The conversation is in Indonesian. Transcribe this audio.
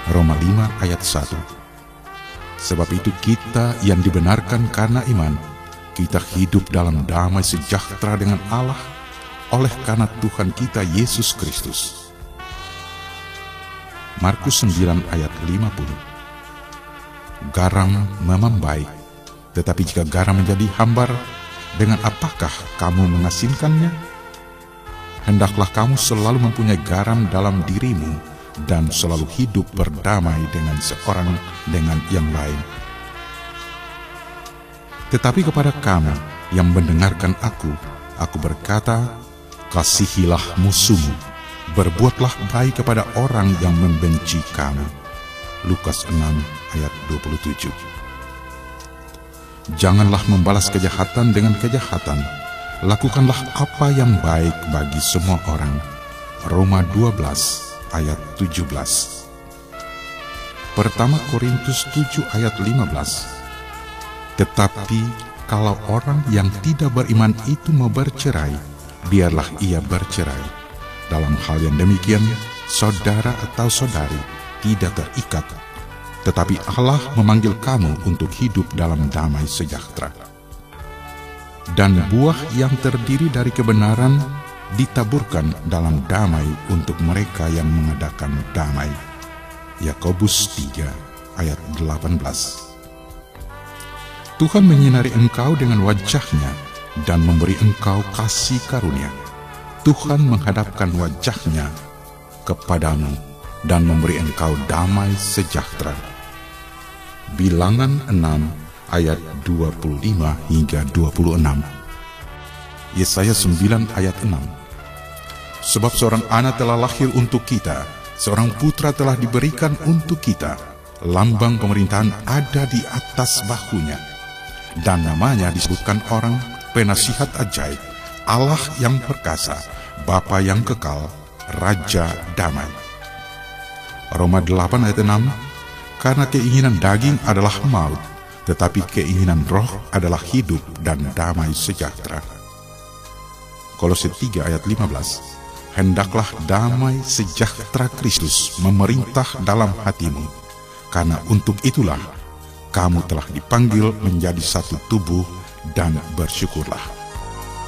Roma 5 ayat 1. Sebab itu kita yang dibenarkan karena iman, kita hidup dalam damai sejahtera dengan Allah oleh karena Tuhan kita Yesus Kristus. Markus 9 ayat 50. Garam memang baik, tetapi jika garam menjadi hambar, dengan apakah kamu mengasinkannya? Hendaklah kamu selalu mempunyai garam dalam dirimu dan selalu hidup berdamai dengan seorang dengan yang lain. Tetapi kepada kamu yang mendengarkan aku berkata, kasihilah musuhmu, berbuatlah baik kepada orang yang membenci kamu. Lukas 6 ayat 27. Janganlah membalas kejahatan dengan kejahatan, lakukanlah apa yang baik bagi semua orang. Roma 12 ayat 17. Pertama Korintus 7 ayat 15. Tetapi kalau orang yang tidak beriman itu mau bercerai, biarlah ia bercerai. Dalam hal yang demikian, saudara atau saudari tidak terikat, tetapi Allah memanggil kamu untuk hidup dalam damai sejahtera. Dan buah yang terdiri dari kebenaran ditaburkan dalam damai untuk mereka yang mengadakan damai. Yakobus 3 ayat 18. Tuhan menyinari engkau dengan wajah-Nya dan memberi engkau kasih karunia. Tuhan menghadapkan wajah-Nya kepadamu dan memberi engkau damai sejahtera. Bilangan 6 ayat 25 hingga 26. Yesaya 9 ayat 6. Sebab seorang anak telah lahir untuk kita, seorang putra telah diberikan untuk kita, lambang pemerintahan ada di atas bahunya, dan namanya disebutkan orang penasihat ajaib, Allah yang perkasa, Bapa yang kekal, Raja damai. Roma 8 ayat 6. Karena keinginan daging adalah maut, tetapi keinginan roh adalah hidup dan damai sejahtera. Kolose 3 ayat 15. Hendaklah damai sejahtera Kristus memerintah dalam hatimu, karena untuk itulah kamu telah dipanggil menjadi satu tubuh, dan bersyukurlah.